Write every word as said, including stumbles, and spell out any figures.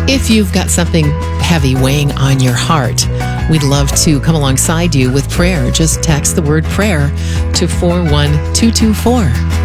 If you've got something heavy weighing on your heart, we'd love to come alongside you with prayer. Just text the word prayer to four one two two four.